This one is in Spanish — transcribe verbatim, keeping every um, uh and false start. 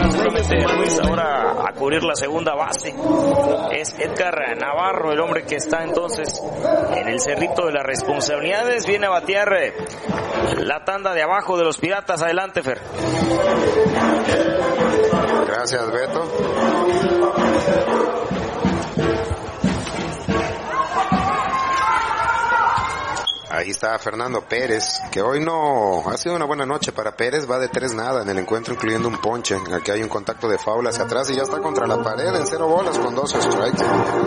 seguramente pues ahora a cubrir la segunda base es Edgar Navarro, el hombre que está entonces en el cerrito de las responsabilidades. Viene a batear eh, la tanda de abajo de los Piratas. Adelante, Fer. Gracias, Beto. Ahí está Fernando Pérez, que hoy no ha sido una buena noche para Pérez, va de tres nada en el encuentro, incluyendo un ponche. Aquí hay un contacto de foul hacia atrás y ya está contra la pared en cero bolas con dos strikes.